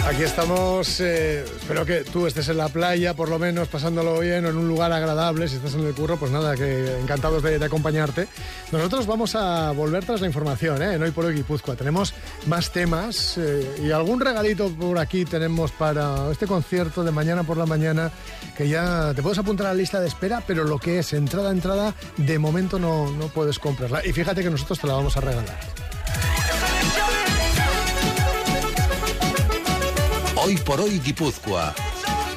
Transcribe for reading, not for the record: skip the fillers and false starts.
Aquí estamos, espero que tú estés en la playa, por lo menos pasándolo bien o en un lugar agradable. Si estás en el curro, pues nada, que encantados de acompañarte. Nosotros vamos a volver tras la información, en Hoy por Hoy Guipúzcoa. Tenemos más temas y algún regalito por aquí tenemos para este concierto de mañana por la mañana, que ya te puedes apuntar a la lista de espera, pero lo que es entrada, de momento no puedes comprarla. Y fíjate que nosotros te la vamos a regalar. Hoy por Hoy Guipúzcoa,